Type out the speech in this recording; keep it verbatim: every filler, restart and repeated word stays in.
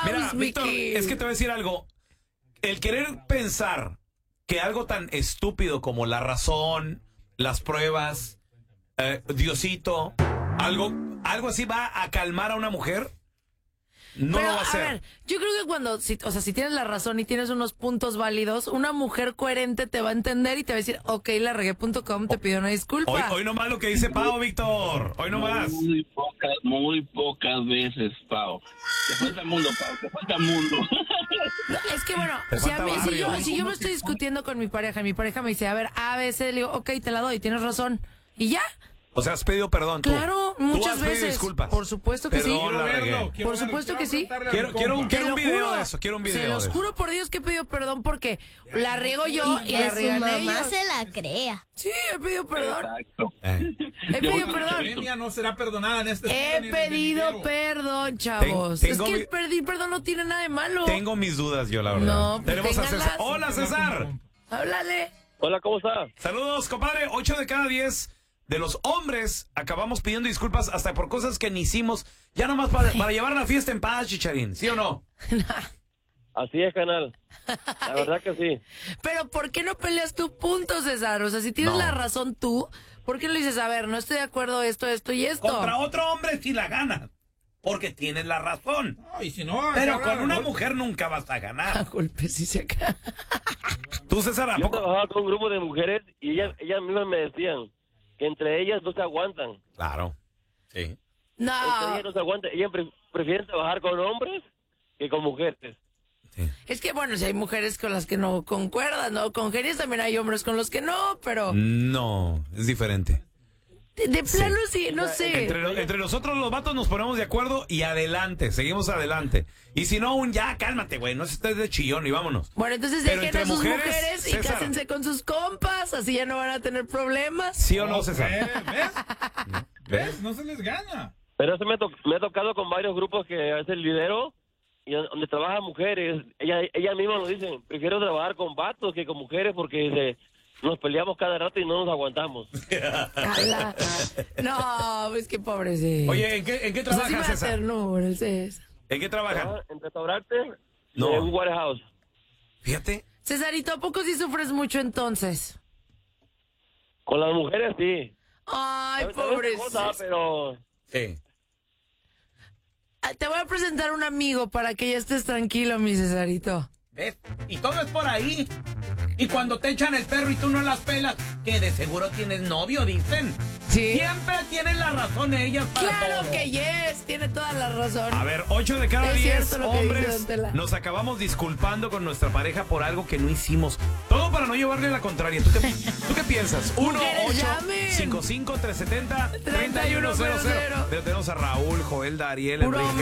Mira, Víctor, es que te voy a decir algo. El querer pensar que algo tan estúpido como la razón, las pruebas, eh, Diosito, algo, algo así va a calmar a una mujer, no Pero, lo va a hacer. A ver, yo creo que cuando, si, o sea, si tienes la razón y tienes unos puntos válidos, una mujer coherente te va a entender y te va a decir, ok, la regué punto com te pido una disculpa. Hoy, hoy nomás lo que dice Pau, Víctor. Hoy nomás. Muy pocas, muy pocas veces, Pau. Te falta mundo, Pau, te falta mundo. Es que bueno, Te si, a falta mí, si, barrio. yo, si yo me estoy discutiendo con mi pareja y mi pareja me dice, a ver, A, B, C, le digo, ok, te la doy, tienes razón. Y ya. O sea, has pedido perdón tú. Claro, Tú muchas has pedido veces. disculpas. Por supuesto que Perdón, sí. la regué. Por supuesto que sí. Quiero, quiero, un, Te quiero lo un video juro. de eso, quiero un video Se los de eso. juro por Dios que he pedido perdón porque la riego yo y, Y la que su riegan mamá ellos. se la crea. Sí, he pedido perdón. Exacto. Eh. He pedido perdón. Ella no será perdonada en este He ni en el pedido venidero. perdón, chavos. Ten- es tengo que mi- pedir perdón no tiene nada de malo. Tengo mis dudas yo, la verdad. No, pues Tenemos a ténganlas. César. Hola, César. Háblale. Hola, ¿cómo está? Saludos, compadre. Ocho de cada diez de los hombres acabamos pidiendo disculpas hasta por cosas que ni hicimos. Ya nomás para, para llevar la fiesta en paz, Chicharín. ¿Sí o no? Así es, canal. La verdad que sí. Pero ¿por qué no peleas tu punto, César? O sea, si tienes No. la razón tú, ¿por qué no le dices, a ver, no estoy de acuerdo esto, esto y esto? Contra otro hombre sí la ganas. Porque tienes la razón. No, y si no, Pero agarra con una golpe. mujer nunca vas a A ganar. golpes y se acá. Tú, César, ¿a Yo poco? trabajaba con un grupo de mujeres y ellas, ellas mismas me decían que entre ellas no se aguantan. Claro. Sí. Entre No. ellas no se aguantan. Ellas pre- prefieren trabajar con hombres que con mujeres. sí. Es que, bueno, si hay mujeres con las que no concuerdan, ¿no? Con genios también hay hombres con los que no, pero No, es diferente. de, de plano sí, no sé. Entre, entre nosotros los vatos nos ponemos de acuerdo y adelante, seguimos adelante. Y si no, un ya, cálmate, güey, no estés de chillón y vámonos. Bueno, entonces Pero dejen a entre sus mujeres, mujeres y César. cásense con sus compas, así ya no van a tener problemas. ¿Sí o no, César? ¿Ves? ¿Ves? ¿Ves? No se les gana. Pero eso me, to- me ha tocado con varios grupos que a veces lidero y donde trabajan mujeres. Ellas ella mismas lo dicen, prefiero trabajar con vatos que con mujeres porque dice, nos peleamos cada rato y no nos aguantamos. Ala. No, pues qué pobre, sí. Oye, ¿en qué, en qué o sea, sí trabajas, me da César? ternura, el César. ¿En qué trabajan? Trabajan en restaurantes, No. en un warehouse. Fíjate. Cesarito, ¿a poco sí sufres mucho entonces? Con las mujeres sí. Ay, A veces cosa, pobrecito. pero Sí. Ah, te voy a presentar un amigo para que ya estés tranquilo, mi Cesarito. ¿Ves? Y todo es por ahí. Y cuando te echan el perro y tú no las pelas, que de seguro tienes novio, dicen. Sí. Siempre tienen la razón ellas para Claro todo. que yes, tiene toda la razón. A ver, ocho de cada Es diez cierto lo que dice hombres Don Tela. nos acabamos disculpando con nuestra pareja por algo que no hicimos. Todo para no llevarle la contraria. ¿Tú qué, ¿tú qué piensas? uno Mujeres, ocho llamen. cinco cinco tres siete cero tres uno cero cero. Pero tenemos a Raúl, Joel, Dariel, Puro Enrique.